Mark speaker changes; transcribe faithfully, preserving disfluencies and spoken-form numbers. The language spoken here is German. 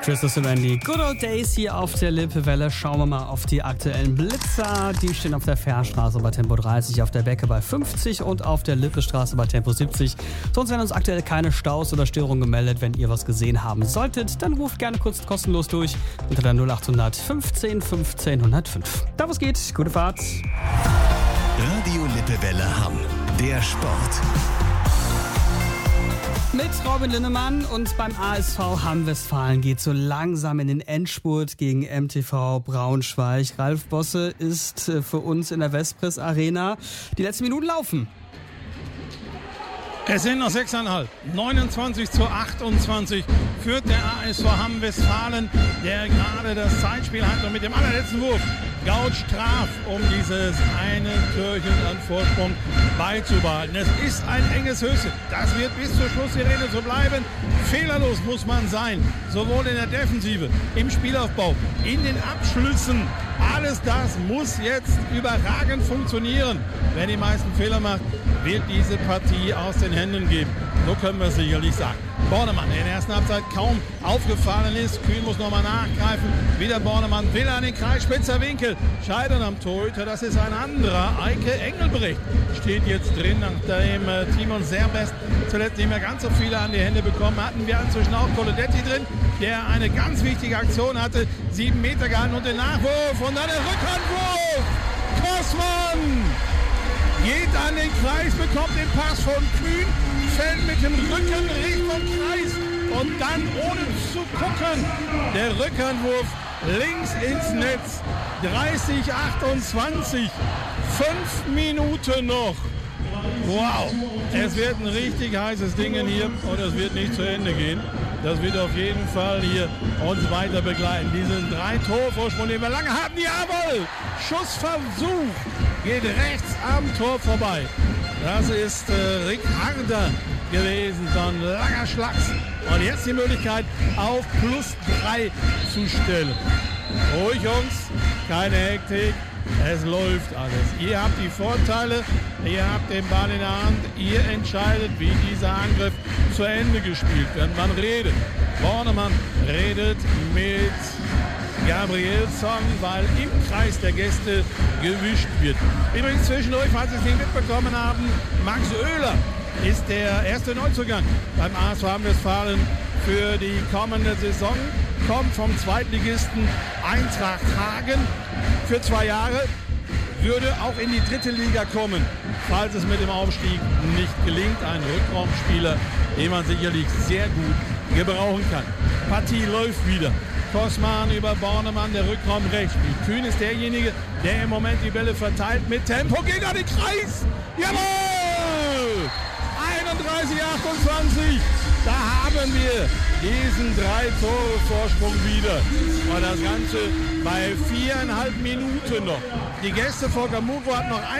Speaker 1: Tschüss, Randy. Good Old Days hier auf der Lippewelle. Schauen wir mal auf die aktuellen Blitzer. Die stehen auf der Fährstraße bei Tempo dreißig, auf der Becke bei fünfzig und auf der Lippestraße bei Tempo siebzig. Sonst werden uns aktuell keine Staus oder Störungen gemeldet. Wenn ihr was gesehen haben solltet, dann ruft gerne kurz kostenlos durch unter der null achthundert fünfzehn fünfzehn null null fünf. Da was geht, gute Fahrt.
Speaker 2: Radio Lippewelle Hamm, der Sport.
Speaker 1: Mit Robin Linnemann und beim A S V Hamm-Westfalen geht so langsam in den Endspurt gegen M T V Braunschweig. Ralf Bosse ist für uns in der Vespris Arena. Die letzten Minuten laufen.
Speaker 3: Es sind noch sechseinhalb. neunundzwanzig zu achtundzwanzig führt der A S V Hamm-Westfalen, der gerade das Zeitspiel hat und mit dem allerletzten Wurf Gaut Straf, um dieses eine Türchen an Vorsprung beizubehalten. Es ist ein enges Höschen. Das wird bis zur Schlusssirene so bleiben. Fehlerlos muss man sein, sowohl in der Defensive, im Spielaufbau, in den Abschlüssen. Alles das muss jetzt überragend funktionieren. Wer die meisten Fehler macht, wird diese Partie aus den Händen geben. So können wir es sicherlich sagen. Bornemann, der in der ersten Halbzeit kaum aufgefallen ist. Kühn muss nochmal nachgreifen. Wieder Bornemann will an den Kreis. Spitzer Winkel. Scheitern am Torhüter. Das ist ein anderer. Eike Engelbrecht steht jetzt drin. Nachdem äh, Timon Serbest zuletzt nicht mehr ganz so viele an die Hände bekommen hatten, wir inzwischen auch Colodetti drin, der eine ganz wichtige Aktion hatte. Sieben Meter gehalten und den Nachwurf. Und dann der Rückhandwurf. Kossmann geht an den Kreis, bekommt den Pass von Kühn, fällt mit dem Rücken Richtung Kreis und dann ohne zu gucken, der Rückhandwurf links ins Netz. dreißig achtundzwanzig, fünf Minuten noch. Wow, es wird ein richtig heißes Ding hier und es wird nicht zu Ende gehen. Das wird auf jeden Fall hier uns weiter begleiten. Diesen drei Torvorsprung, den wir lange hatten. Jawohl! Schussversuch geht rechts am Tor vorbei. Das ist äh, Rick Harder gewesen, so ein langer Schlags. Und jetzt die Möglichkeit, auf plus drei zu stellen. Ruhig, Jungs, keine Hektik. Es läuft alles. Ihr habt die Vorteile, ihr habt den Ball in der Hand, ihr entscheidet, wie dieser Angriff zu Ende gespielt wird. Man redet. Bornemann redet mit Gabrielsson, weil im Kreis der Gäste gewischt wird. Übrigens zwischendurch, falls Sie es nicht mitbekommen haben, Max Oehler ist der erste Neuzugang beim A S V Hamm-Westfalen für die kommende Saison. Kommt vom Zweitligisten Eintracht Hagen für zwei Jahre, würde auch in die dritte Liga kommen, falls es mit dem Aufstieg nicht gelingt. Ein Rückraumspieler, den man sicherlich sehr gut gebrauchen kann. Partie läuft wieder. Kossmann über Bornemann, der Rückraum rechts. Kühn ist derjenige, der im Moment die Bälle verteilt mit Tempo. Geht an den Kreis. Jawohl! einunddreißig achtundzwanzig. Da haben wir diesen drei Tore Vorsprung wieder. Und das Ganze bei viereinhalb Minuten noch. Die Gäste vor Gamuro hat noch ein